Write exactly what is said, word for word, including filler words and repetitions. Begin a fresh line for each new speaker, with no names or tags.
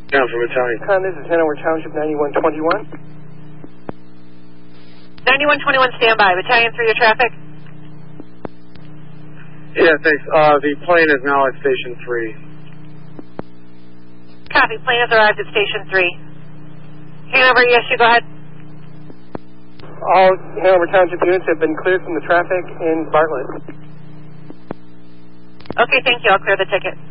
Down from Italian.
Con, this is Hanover Township ninety-one twenty-one.
ninety-one twenty-one, standby. Battalion through your traffic.
Yeah, thanks. Uh, the plane is now at Station three.
Copy. Plane has arrived at Station three. Hanover, yes, you go ahead.
All Hanover Township units have been cleared from the traffic in Bartlett.
Okay, thank you. I'll clear the ticket.